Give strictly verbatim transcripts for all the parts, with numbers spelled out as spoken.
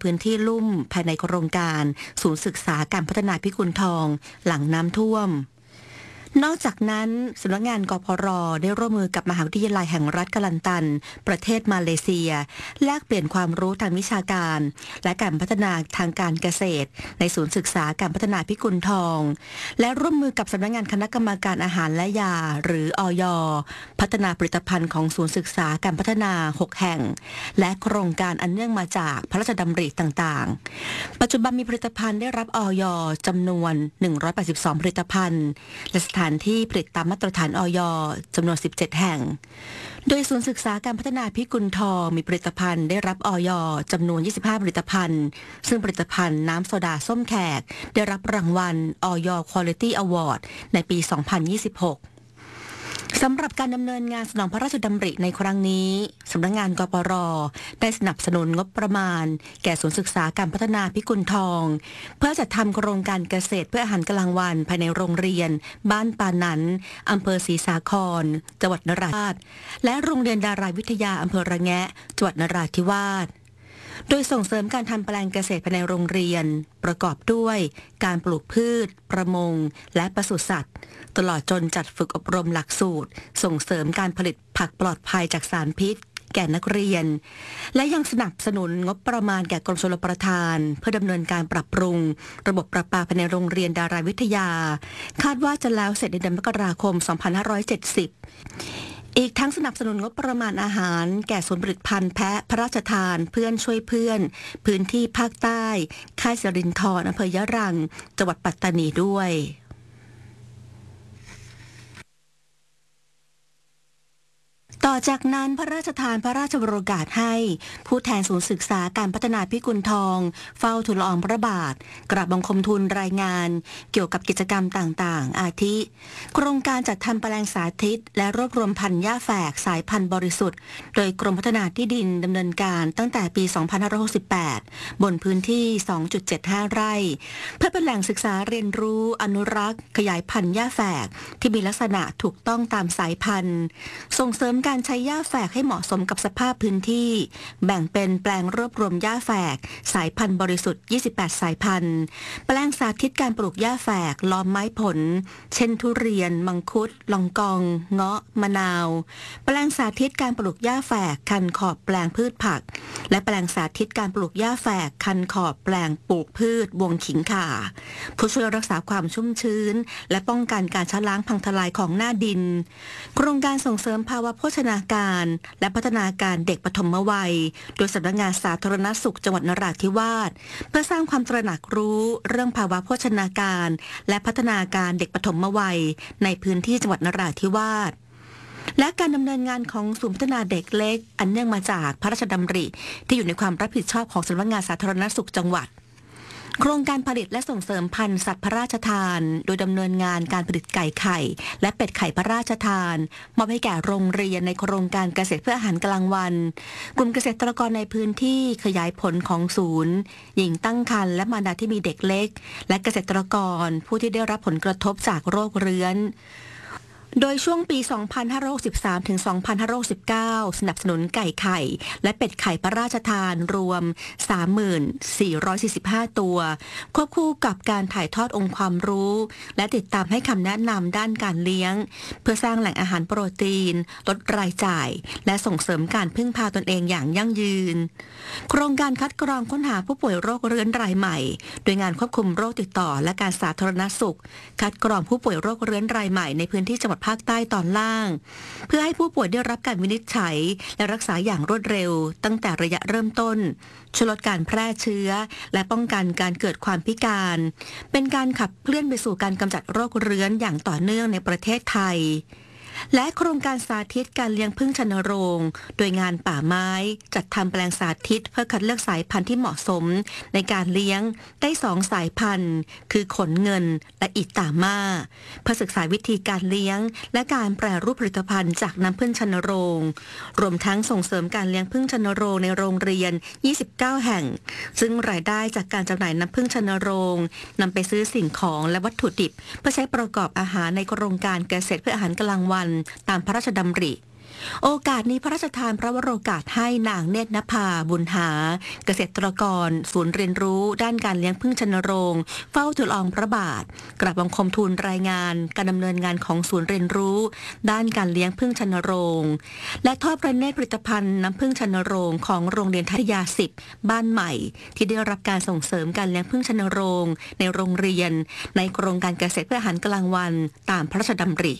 พื้นที่ลุ่มภายในโครงการศูนย์ศึกษาการพัฒนาพิกุลทองหลังน้ำท่วมนอกจากนั้นสำนักงานกพรได้ร่วมมือกับมหาวิทยาลัยแห่งรัฐกะลันตันประเทศมาเลเซียแลกเปลี่ยนความรู้ทางวิชาการและการพัฒนาทางการเกษตรในศูนย์ศึกษาการพัฒนาพิกุลทองและร่วมมือกับสำนักงานคณะกรรมการอาหารและยาหรืออย.พัฒนาผลิตภัณฑ์ของศูนย์ศึกษาการพัฒนาหกแห่งและโครงการอันเนื่องมาจากพระราชดำริต่างๆปัจจุบันมีผลิตภัณฑ์ได้รับอย.จำนวนหนึ่งร้อยแปดสิบสองผลิตภัณฑ์และสถานที่ผลิตตามมาตรฐานอย.จำนวนสิบเจ็ดแห่งโดยศูนย์ศึกษาการพัฒนาพิกุลทองมีผลิตภัณฑ์ได้รับอย.จำนวนยี่สิบห้าผลิตภัณฑ์ซึ่งผลิตภัณฑ์น้ำโซดาส้มแขกได้รับรางวัลอย. Quality Award ในปี สองพันยี่สิบหกสำหรับการดำเนินงานสนองพระราชดำริในครั้งนี้สำนักงานกปรได้สนับสนุนงบประมาณแก่ศูนย์ศึกษาการพัฒนาพิกุลทองเพื่อจัดทำโครงการเกษตรเพื่ออาหารกลางวันภายในโรงเรียนบ้านปานันอำเภอศรีสาครจังหวัดนราธิวาสและโรงเรียนดาราวิทยาอำเภอระแงะจังหวัดนราธิวาสโดยส่งเสริมการทำแปลงเกษตรภายในโรงเรียนประกอบด้วยการปลูกพืชประมงและปศุสัตว์ตลอดจนจัดฝึกอบรมหลักสูตรส่งเสริมการผลิตผักปลอดภัยจากสารพิษแก่นักเรียนและยังสนับสนุนงบประมาณแก่กรมชลประทานเพื่อดำเนินการปรับปรุงระบบประปาภายในโรงเรียนดาราวิทยาคาดว่าจะแล้วเสร็จในเดือนมกราคม สองพันห้าร้อยเจ็ดสิบอีกทั้งสนับสนุนงบประมาณอาหารแก่ศูนย์ผลิตภัณฑ์แพะพระราชทานเพื่อนช่วยเพื่อนพื้นที่ภาคใต้ค่ายสิรินธรอำเภอยะรังจังหวัดปัตตานีด้วยต่อจากนั้นพระราชทานพระราชวโรกาสให้ผู้แทนศูนย์ศึกษาการพัฒนาพิกุลทองเฝ้าทูลละอองพระบาทกราบบังคมทูลรายงานเกี่ยวกับกิจกรรมต่างๆอาทิโครงการจัดทำแปลงสาธิตและรวบรวมพันธุ์หญ้าแฝกสายพันธุ์บริสุทธิ์โดยกรมพัฒนาที่ดินดำเนินการตั้งแต่ปี สองพันห้าร้อยหกสิบแปด บนพื้นที่ สองจุดเจ็ดห้า ไร่เพื่อเป็นแหล่งศึกษาเรียนรู้อนุรักษ์ขยายพันธุ์หญ้าแฝกที่มีลักษณะถูกต้องตามสายพันธุ์ส่งเสริมการใช้หญ้าแฝกให้เหมาะสมกับสภาพพื้นที่แบ่งเป็นแปลงรวบรวมหญ้าแฝกสายพันธุ์บริสุทธิ์ยี่สิบแปดสายพันธุ์แปลงสาธิตการปลูกหญ้าแฝกล้อมไม้ผลเช่นทุเรียนมังคุดลองกองเงาะมะนาวแปลงสาธิตการปลูกหญ้าแฝกคันขอบแปลงพืชผักและแปลงสาธิตการปลูกหญ้าแฝกคันขอบแปลงปลูกพืชวงขิงข่าผู้ช่วยรักษาความชุ่มชื้นและป้องกันการชะล้างพังทลายของหน้าดินโครงการส่งเสริมภาวะโภชนาการและพัฒนาการเด็กปฐมวัยโดยสำนักงานสาธารณสุขจังหวัดนราธิวาสเพื่อสร้างความตระหนักรู้เรื่องภาวะโภชนาการและพัฒนาการเด็กปฐมวัยในพื้นที่จังหวัดนราธิวาสและการดำเนินงานของศูนย์พัฒนาเด็กเล็กอันเนื่องมาจากพระราชดำริที่อยู่ในความรับผิดชอบของสำนักงานสาธารณสุขจังหวัดโครงการผลิตและส่งเสริมพันธุ์สัตว์พระราชทานโดยดำเนินงานการผลิตไก่ไข่และเป็ดไข่พระราชทานมอบให้แก่โรงเรียนในโครงการเกษตรเพื่ออาหารกลางวันกลุ่มเกษตรกรในพื้นที่ขยายผลของศูนย์หญิงตั้งครรภ์และมารดาที่มีเด็กเล็กและเกษตรกรผู้ที่ได้รับผลกระทบจากโรคเรื้อนโดยช่วงปี สองพันห้าร้อยหกสิบสาม ถึง สองพันห้าร้อยหกสิบเก้า สนับสนุนไก่ไข่และเป็ดไข่พระราชทานรวม สามหมื่นสี่ร้อยสี่สิบห้า ตัวควบคู่กับการถ่ายทอดองค์ความรู้และติดตามให้คำแนะนำด้านการเลี้ยงเพื่อสร้างแหล่งอาหารโปรตีนลดรายจ่ายและส่งเสริมการพึ่งพาตนเองอย่างยั่งยืนโครงการคัดกรองค้นหาผู้ป่วยโรคเรื้อนรายใหม่โดยงานควบคุมโรคติดต่อและการสาธารณสุขคัดกรองผู้ป่วยโรคเรื้อนรายใหม่ในพื้นที่จังหวัดภาคใต้ตอนล่างเพื่อให้ผู้ป่วยได้รับการวินิจฉัยและรักษาอย่างรวดเร็วตั้งแต่ระยะเริ่มต้นช่วยลดการแพร่เชื้อและป้องกันการเกิดความพิการเป็นการขับเคลื่อนไปสู่การกำจัดโรคเรื้อนอย่างต่อเนื่องในประเทศไทยและโครงการสาธิตการเลี้ยงผึ้งชนโรงโดยงานป่าไม้จัดทำแปลงสาธิตเพื่อคัดเลือกสายพันธุ์ที่เหมาะสมในการเลี้ยงได้สองสายพันธุ์คือขนเงินและอิตาม่าเพื่อศึกษาวิธีการเลี้ยงและการแปรรูปผลิตภัณฑ์จากน้ำผึ้งชนโรงรวมทั้งส่งเสริมการเลี้ยงผึ้งชนโรงในโรงเรียนยี่สิบเก้าแห่งซึ่งรายได้จากการจำหน่ายน้ำผึ้งชนโรงนำไปซื้อสิ่งของและวัตถุดิบเพื่อใช้ประกอบอาหารในโครงการเกษตรเพื่ออาหารกลางวันตามพระราชดำริโอกาสนี้พระราชทานพระวโรกาสให้นางเนตรนภาบุญหาเกษตรกรศูนย์เรียนรู้ด้านการเลี้ยงผึ้งชนโรงเฝ้าทูลละอองพระบาทกราบบังคมทูลรายงานการดำเนินงานของศูนย์เรียนรู้ด้านการเลี้ยงผึ้งชนโรงและทอดพระเนตรผลิตภัณฑ์น้ำผึ้งชนโรงของโรงเรียนทัตยาสิบบ้านใหม่ที่ได้รับการส่งเสริมการเลี้ยงผึ้งชนโรงในโรงเรียนในโครงการเกษตรเพื่ออาหารกลางวันตามพระราชดำริ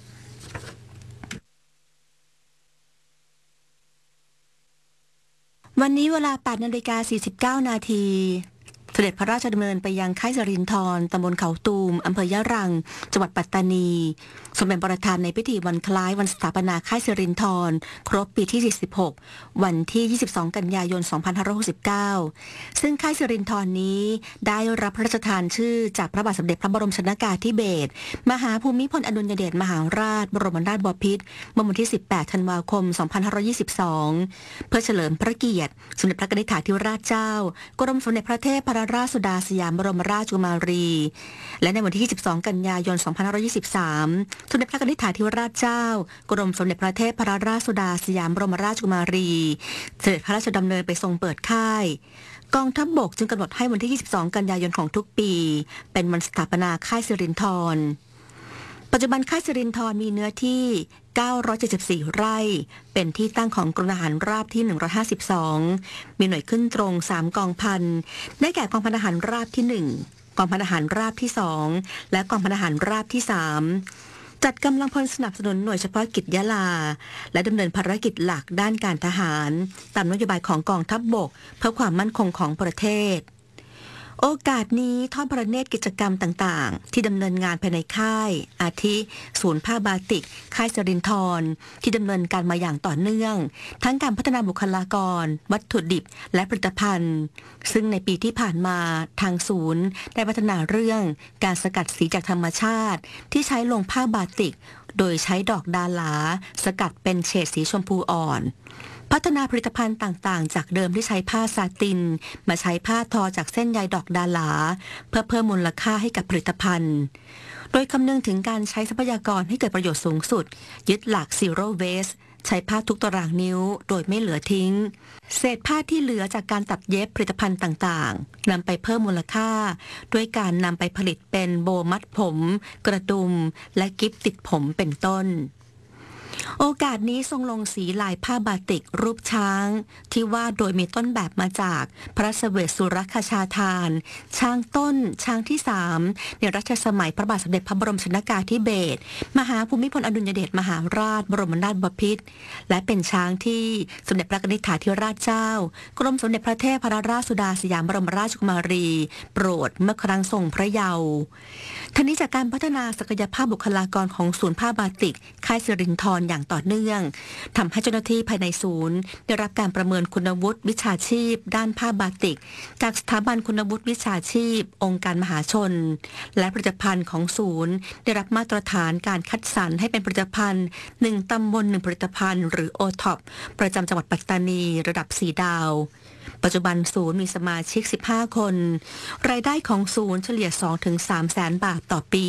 วันนี้เวลา แปดนาฬิกาสี่สิบเก้า นาทีเสด็จพระราชดำเนินไปยังค่ายสรินธรตำบลเขาตูมอำเภอยะรังจังหวัดปัตตานีทรงเป็นประธานในพิธีวันคล้ายวันสถาปนาค่ายสรินธรครบปีที่สี่สิบหกวันที่ยี่สิบสองกันยายนสองพันห้าร้อยหกสิบเก้าซึ่งค่ายสรินธรนี้ได้รับพระราชทานชื่อจากพระบาทสมเด็จพระบรมชนกาธิเบศรมหาภูมิพลอดุลยเดชมหาราชบรมนาถบพิตรเมื่อวันที่สิบแปดธันวาคมสองพันห้าร้อยยี่สิบสองเพื่อเฉลิมพระเกียรติสมเด็จพระกนิษฐาธิราชเจ้ากรมสมเด็จพระเทพรัตนราชสุดาสยามบรมราชกุมารีและในวันที่ยี่สิบสองกันยายนสองพันห้าร้อยยี่สิบสามสมเด็จพระกนิษฐาธิราชเจ้ากรมสมเด็จพระเทพรัตนราชสุดาสยามบรมราชกุมารีเสด็จพระราชดำเนินไปทรงเปิดค่ายกองทัพบกจึงกำหนดให้วันที่ยี่สิบสองกันยายนของทุกปีเป็นวันสถาปนาค่ายสิรินธรปัจจุบันค่ายสิรินธรมีเนื้อที่เก้าร้อยเจ็ดสิบสี่ไร่เป็นที่ตั้งของกรมทหารราบที่หนึ่งร้อยห้าสิบสองมีหน่วยขึ้นตรงสามกองพันได้แก่กองพันทหารราบที่หนึ่งกองพันทหารราบที่สองและกองพันทหารราบที่สามจัดกำลังพลสนับสนุนหน่วยเฉพาะกิจยะลาและดำเนินภารกิจหลักด้านการทหารตามนโยบายของกองทัพบกเพื่อความมั่นคงของประเทศโอกาสนี้ทอดพระเนตรกิจกรรมต่างๆที่ดำเนินงานภายในค่ายอาทิศูนย์ผ้าบาติกค่ายสรินธรที่ดำเนินการมาอย่างต่อเนื่องทั้งการพัฒนาบุคลากรวัตถุดิบและผลิตภัณฑ์ซึ่งในปีที่ผ่านมาทางศูนย์ได้พัฒนาเรื่องการสกัดสีจากธรรมชาติที่ใช้ลงผ้าบาติกโดยใช้ดอกดาหลาสกัดเป็นเฉดสีชมพูอ่อนพัฒนาผลิตภัณฑ์ต่างๆจากเดิมที่ใช้ผ้าซาตินมาใช้ผ้าทอจากเส้นใยดอกดาหลาเพื่อเพิ่มมูลค่าให้กับผลิตภัณฑ์โดยคำนึงถึงการใช้ทรัพยากรให้เกิดประโยชน์สูงสุดยึดหลัก Zero Waste ใช้ผ้าทุกตารางนิ้วโดยไม่เหลือทิ้งเศษผ้าที่เหลือจากการตัดเย็บผลิตภัณฑ์ต่างๆนำไปเพิ่มมูลค่าด้วยการนำไปผลิตเป็นโบมัดผมกระดุมและกิฟติดผมเป็นต้นโอกาสนี้ทรงลงสีลายผ้าบาติกรูปช้างที่วาดโดยมีต้นแบบมาจากพระเสวสสุรคชาทานช้างต้นช้างที่สามในรัชสมัยพระบาทสมเด็จพระบรมชนกาธิเบศรมหาภูมิพลอดุลยเดชมหาราชบรมนาถบพิตรและเป็นช้างที่สมเด็จพระนิธิถาธิราชเจ้ากรมสมเด็จพระเทพรัตนราชสุดาสยามบรมราชกุมารีโปรดเมื่อครั้งทรงพระเยาว์ทั้งนี้จากการพัฒนาศักยภาพบุคลากรของศูนย์ผ้าบาติกค่ายสิรินธรอย่างต่อเนื่องทำให้เจ้าหน้าที่ภายในศูนย์ได้รับการประเมินคุณวุฒิวิชาชีพด้านผ้าบาติกจากสถาบันคุณวุฒิวิชาชีพองค์การมหาชนและผลิตภัณฑ์ของศูนย์ได้รับมาตรฐานการคัดสรรให้เป็นผลิตภัณฑ์หนึ่งตำบลหนึ่งผลิตภัณฑ์หรือ โอ ท็อป ประจำจังหวัดปัตตานีระดับสี่ดาวปัจจุบันศูนย์มีสมาชิกสิบห้าคนรายได้ของศูนย์เฉลี่ย สองถึงสาม แสนบาทต่อปี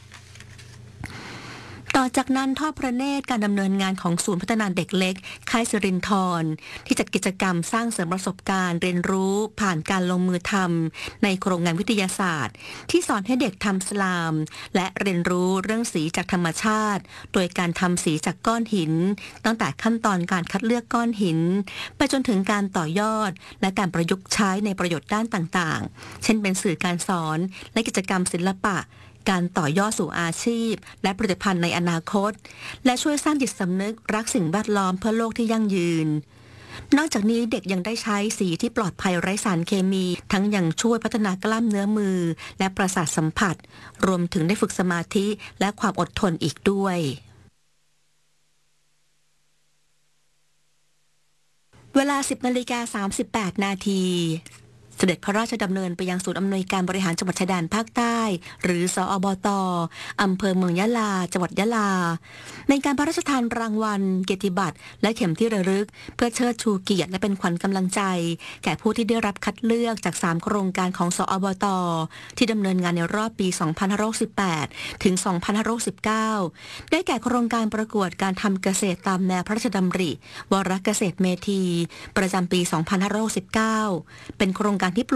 ต่อจากนั้นทอดพระเนตรการดำเนินงานของศูนย์พัฒนาเด็กเล็กค่ายสิรินธรที่จัดกิจกรรมสร้างเสริมประสบการณ์เรียนรู้ผ่านการลงมือทำในโครงงานวิทยาศาสตร์ที่สอนให้เด็กทำสลามและเรียนรู้เรื่องสีจากธรรมชาติโดยการทำสีจากก้อนหินตั้งแต่ขั้นตอนการคัดเลือกก้อนหินไปจนถึงการต่อยอดและการประยุกต์ใช้ในประโยชน์ด้านต่างๆเช่นเป็นสื่อการสอนและกิจกรรมศิลปะการต่อยอดสู่อาชีพและผลิตภัณฑ์ในอนาคตและช่วยสร้างจิตสำนึกรักสิ่งแวดล้อมเพื่อโลกที่ยั่งยืนนอกจากนี้เด็กยังได้ใช้สีที่ปลอดภัยไร้สารเคมีทั้งยังช่วยพัฒนากล้ามเนื้อมือและประสาทสัมผัสรวมถึงได้ฝึกสมาธิและความอดทนอีกด้วยเวลา สิบนาฬิกาสามสิบแปดนาทีเเสด็จพระราชดำเนินไปยังศูนย์อำนวยการบริหารจังหวัดชายแดนภาคใต้หรือสอบต.อำเภอเมืองยะลาจังหวัดยะลาในการพระราชทานรางวัลเกียรติบัตรและเข็มที่ระลึกเพื่อเชิดชูเกียรติและเป็นขวัญกำลังใจแก่ผู้ที่ได้รับคัดเลือกจากสามโครงการของสอบต.ที่ดำเนินงานในรอบปีสองพันห้าร้อยสิบแปดถึงสองพันห้าร้อยสิบเก้าได้แก่โครงการประกวดการทำเกษตรตามแนวพระราชดำริวรเกษตรเมธีประจำปีสองพันห้าร้อยสิบเก้าเป็นโครงการที่